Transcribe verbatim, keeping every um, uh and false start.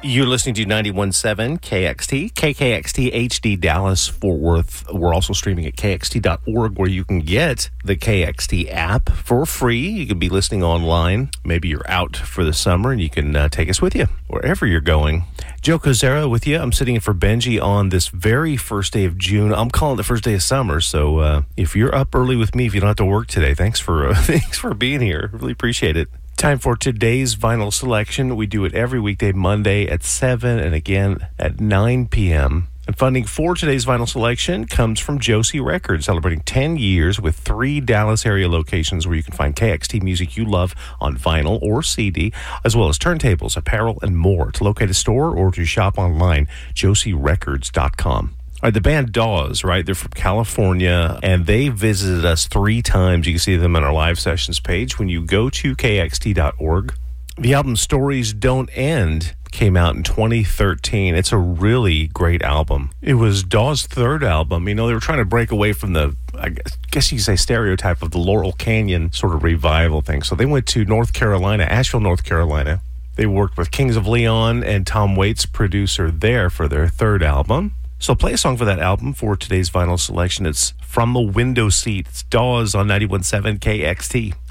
You're listening to ninety-one point seven K X T, K K X T H D Dallas, Fort Worth. We're also streaming at K X T dot org, where you can get the K X T app for free. You can be listening online. Maybe you're out for the summer and you can uh, take us with you wherever you're going. Joe Kozera with you. I'm sitting in for Benji on this very first day of June. I'm calling it the first day of summer. So uh, if you're up early with me, if you don't have to work today, thanks for uh, thanks for being here. Really appreciate it. Time for today's vinyl selection. We do it every weekday, Monday at seven and again at nine p.m. And funding for today's vinyl selection comes from Josie Records, celebrating ten years with three Dallas area locations where you can find K X T music you love on vinyl or C D, as well as turntables, apparel, and more. To locate a store or to shop online, josie records dot com. All right, the band Dawes, right? They're from California, and they visited us three times. You can see them on our live sessions page when you go to K X T dot org. The album Stories Don't End came out in twenty thirteen. It's a really great album. It was Dawes' third album. You know, they were trying to break away from the, I guess you could say, stereotype of the Laurel Canyon sort of revival thing. So they went to North Carolina, Asheville, North Carolina. They worked with Kings of Leon and Tom Waits, producer there, for their third album. So play a song for that album for today's vinyl selection. It's From the Window Seat. It's Dawes on ninety-one point seven K X T.